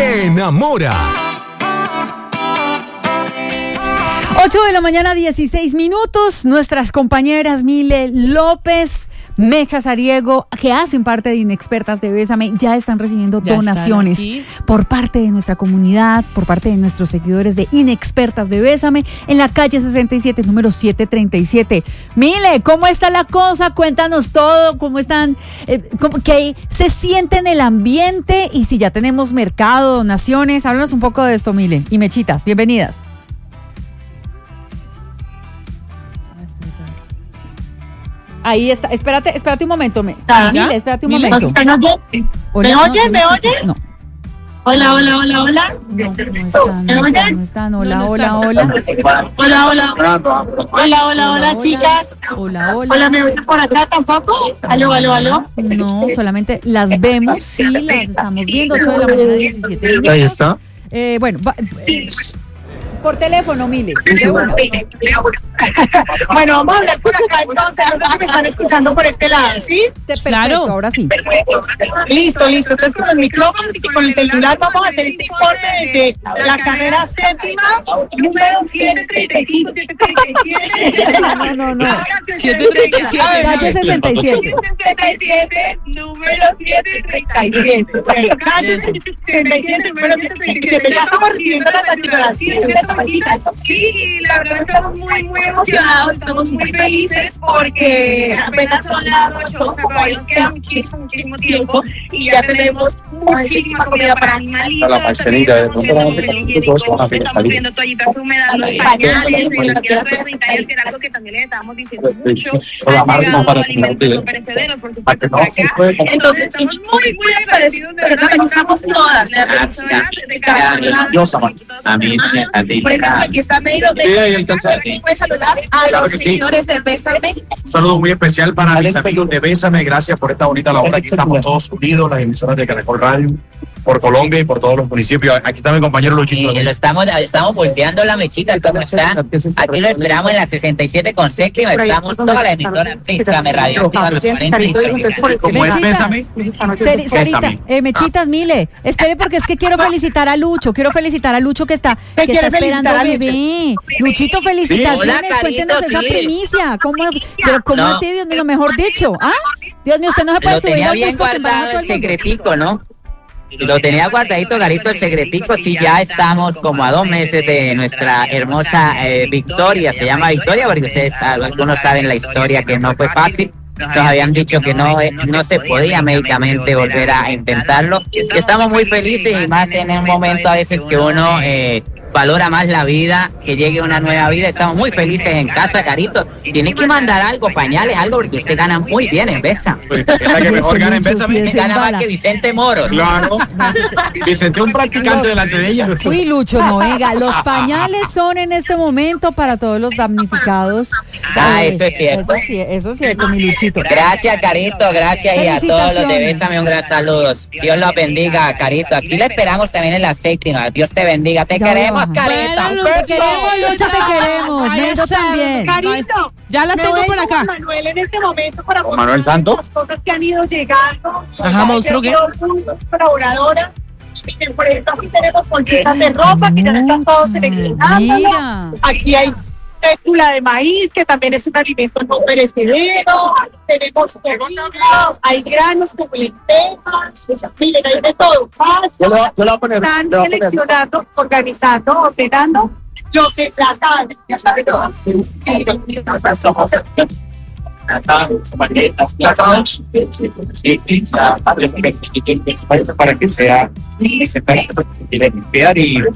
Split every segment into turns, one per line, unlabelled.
enamora.
8:16 a.m. Nuestras compañeras Mile López, Mecha Sariego, que hacen parte de Inexpertas de Bésame, ya están recibiendo donaciones por parte de nuestra comunidad, por parte de nuestros seguidores de Inexpertas de Bésame, en la calle 67, número 737. Mile, ¿cómo está la cosa? Cuéntanos todo, ¿cómo están? ¿Qué se siente en el ambiente? Y si ya tenemos mercado, donaciones, háblanos un poco de esto, Mile. Y Mechitas, bienvenidas. Ahí está, espérate un momento. Mile, espérate un momento.
¿Me oyen?
No.
Hola.
No están. Hola,
chicas.
Hola,
¿me oyen por acá tampoco? Aló.
No, solamente las vemos, sí, las estamos viendo, 8:17 a.m.
Ahí está.
Bueno, por teléfono, Mile.
Bueno, vamos a hablar por acá entonces. Me están escuchando por este lado, ¿sí?
Perfecto, claro. Ahora sí.
Listo. Entonces con los micrófonos y con el celular vamos a hacer este informe desde la carrera séptima, número 735.
No.
737.
Calle 67.
Número 737. Calle 67, número 737. Ya estamos recibiendo las activaciones.
Sí, la verdad estamos muy emocionados, estamos muy felices porque apenas son las 8, todavía nos queda muchísimo tiempo y ya tenemos muchísima comida para animalitos.
La parcelita de pronto
estamos viendo toallitas húmedas, los pañales, las piezas sanitarias, que era algo que también les estábamos diciendo mucho. Han llegado alimentos no perecederos, por supuesto, por acá. Entonces estamos muy agradecidos, de verdad, estamos todas las personas de cada
a mí
por ejemplo, aquí está Meiro. ¿Puedes saludar a los seguidores de Bésame?
Un saludo muy especial para mis amigos de Bésame. Gracias por esta bonita labor. Aquí estamos todos unidos, las emisoras de Caracol Radio, por Colombia y por todos los municipios. Aquí está mi compañero Luchito.
Sí, lo estamos volteando la Mechita, ¿cómo está? Aquí lo esperamos en la 67 con séptima. Estamos todas las emisoras Bésame Radio.
¿Cómo es Bésame?
Sarita, Mechitas, Mile, espere porque es que quiero felicitar a Lucho que está esperando a bebé. Luchito, felicitaciones,
Hola,
cuéntenos
Carito,
esa primicia. ¿Cómo así, Dios mío, mejor dicho? Dios mío, usted no se puede
lo
subir
tenía
a
bien guardado el secretico, ¿no? Lo tenía guardadito, Garito, el secretico. Sí, ya estamos como a 2 meses de nuestra hermosa victoria. Se llama victoria porque ustedes, algunos saben la historia, que no fue fácil. Nos habían dicho que no se podía médicamente volver a intentarlo. Estamos muy felices y más en un momento a veces que uno valora más la vida, que llegue una nueva vida. Estamos muy felices en casa, Carito. Tiene que mandar algo, pañales, algo, porque usted gana muy bien en Bésame.
La que mejor gana en Bésame.
Gana más que Vicente Moros.
Claro. Vicente, un practicante delante de ella.
Uy, Lucho, no, venga, los pañales son en este momento para todos los damnificados.
Eso es cierto.
Eso es cierto, mi Luchito.
Gracias, Carito, gracias, y a todos los de Bésame un gran saludo. Dios los bendiga, Carito. Aquí le esperamos también en la séptima. Dios te bendiga. Te queremos, Carita.
Te queremos, Lucho, te queremos. Nendo también.
Carito,
ya las tengo por acá.
Manuel en este momento para
Manuel Santos.
Las cosas que han ido llegando.
Ajá, monstruo, ¿qué?
Colaboradora. Por ejemplo, aquí tenemos bolsitas de ropa que ya están todos seleccionando. Aquí hay fécula de maíz, que también es un alimento no perecedero. Tenemos hay granos como lentejas. Miren, hay de todo. Están seleccionando, organizando, ordenando los enlatados.
Para que sea limpiar y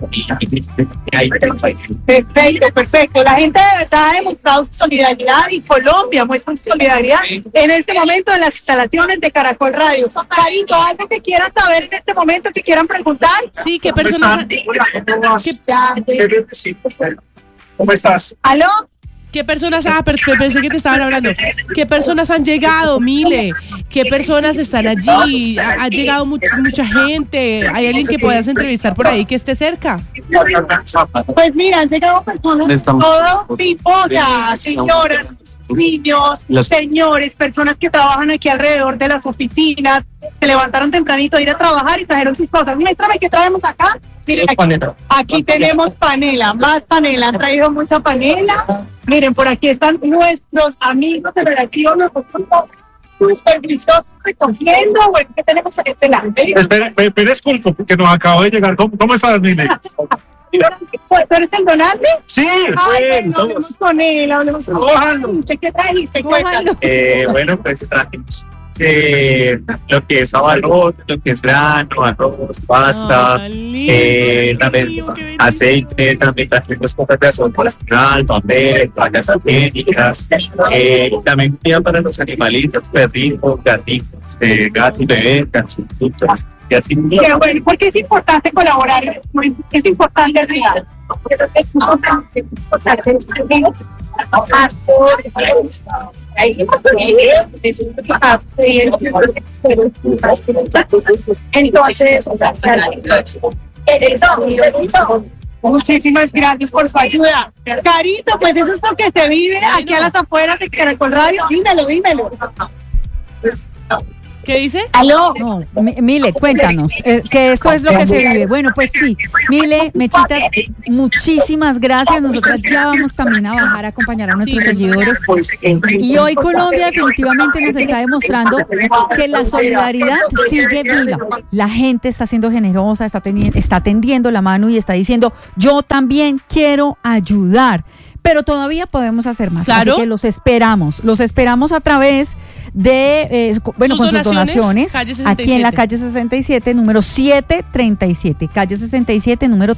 perfecto. La gente de verdad ha demostrado su solidaridad y Colombia muestra su solidaridad en este momento en las instalaciones de Caracol Radio. Carito, algo que quieran saber en este momento, que quieran preguntar.
Sí, ¿qué personas?
¿Cómo estás?
¿Aló?
¿Qué personas? Pensé que te estaban hablando. ¿Qué personas han llegado, Mile? ¿Qué personas están allí? ¿Ha llegado mucha gente? ¿Hay alguien que puedas entrevistar por ahí que esté cerca?
Pues mira, han llegado personas de todo tipo, o sea, señoras, niños, señores, personas que trabajan aquí alrededor de las oficinas, se levantaron tempranito a ir a trabajar y trajeron sus cosas. Muéstrame qué traemos acá. Miren, aquí tenemos panela, más panela, han traído mucha panela. Miren, por aquí están nuestros amigos de Veracruz, los supervisos recogiendo. Bueno, ¿qué tenemos en este lado?
Espera, disculpa, porque nos acaba de llegar. ¿Cómo estás, Mile?
¿Tú eres el donante?
Sí,
bueno, hablemos con él, hablemos con él. ¿Usted qué trajiste?
Bueno, pues trajimos lo que es arroz, lo que es grano, arroz, pasta, también aceite, también trajimos cosas de azúcar colesterol, papel, toallas higiénicas, también comida para los animalitos, perritos, gatitos, gatos, bebés, cachorritos, y así.
Qué bueno, porque es importante colaborar, es importante el regalo. Es importante muchísimas gracias por su ayuda. Carito, pues eso es lo que se vive aquí a las afueras de Caracol Radio. Dímelo.
¿Qué dice?
¿Aló? No, Mile, cuéntanos, que esto es lo que se vive. Bueno, pues sí, Mile, Mechitas, muchísimas gracias. Nosotras ya vamos también a bajar a acompañar a nuestros seguidores. Y hoy Colombia definitivamente nos está demostrando que la solidaridad sigue viva. La gente está siendo generosa, está tendiendo la mano y está diciendo, yo también quiero ayudar. Pero todavía podemos hacer más,
claro.
Así que los esperamos a través de, con sus donaciones, aquí en la calle 67, número 737, calle 67, número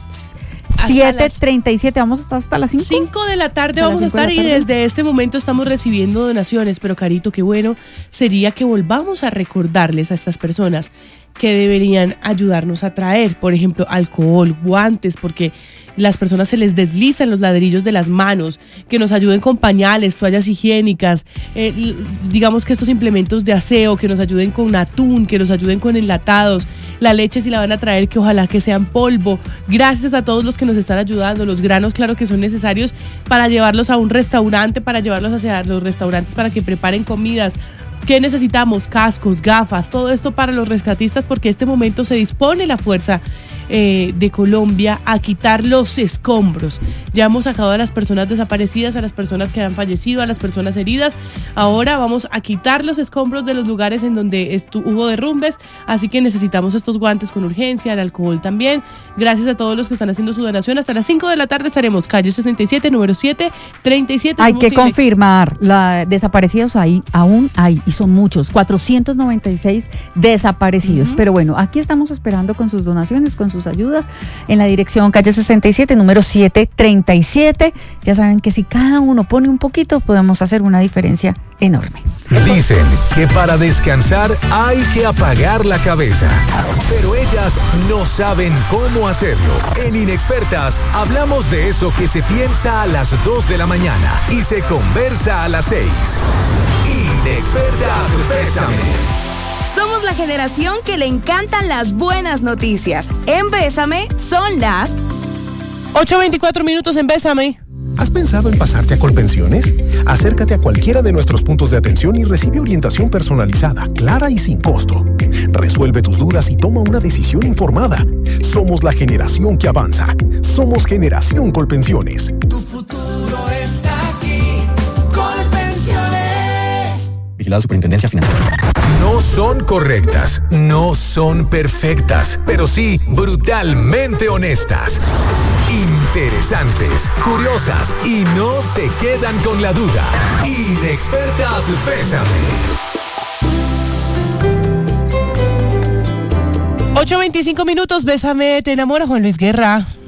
737, vamos hasta las 5.
5 de la tarde vamos a estar y desde este momento estamos recibiendo donaciones, pero Carito, qué bueno sería que volvamos a recordarles a estas personas que deberían ayudarnos a traer, por ejemplo, alcohol, guantes, porque las personas se les deslizan los ladrillos de las manos, que nos ayuden con pañales, toallas higiénicas, digamos que estos implementos de aseo, que nos ayuden con atún, que nos ayuden con enlatados, la leche si la van a traer, que ojalá que sea en polvo. Gracias a todos los que nos están ayudando, los granos claro que son necesarios para llevarlos a un restaurante, para llevarlos hacia los restaurantes para que preparen comidas. ¿Qué necesitamos? Cascos, gafas, todo esto para los rescatistas, porque en este momento se dispone la fuerza de Colombia a quitar los escombros. Ya hemos sacado a las personas desaparecidas, a las personas que han fallecido, a las personas heridas. Ahora vamos a quitar los escombros de los lugares en donde hubo derrumbes, así que necesitamos estos guantes con urgencia, el alcohol también. Gracias a todos los que están haciendo su donación. Hasta las 5 de la tarde estaremos, calle 67, número 737.
Hay que confirmar, desaparecidos ahí aún hay, y son muchos, 496 desaparecidos. Pero bueno, aquí estamos esperando con sus donaciones, con sus ayudas, en la dirección calle 67, número 737. Ya saben que si cada uno pone un poquito, podemos hacer una diferencia enorme.
Dicen que para descansar hay que apagar la cabeza, pero ellas no saben cómo hacerlo. En Inexpertas hablamos de eso que se piensa a las 2 de la mañana y se conversa a las 6. Inexpertas, Bésame.
Somos la generación que le encantan las buenas noticias. En Bésame son las
8:24 minutos en Bésame.
¿Has pensado en pasarte a Colpensiones? Acércate a cualquiera de nuestros puntos de atención y recibe orientación personalizada, clara y sin costo. Resuelve tus dudas y toma una decisión informada. Somos la generación que avanza. Somos Generación Colpensiones.
Tu futuro está aquí. Colpensiones.
Vigilado Superintendencia Financiera. No son correctas, no son perfectas, pero sí brutalmente honestas. Interesantes, curiosas y no se quedan con la duda. Inexpertas, Bésame.
8:25 minutos, Bésame, te enamora Juan Luis Guerra.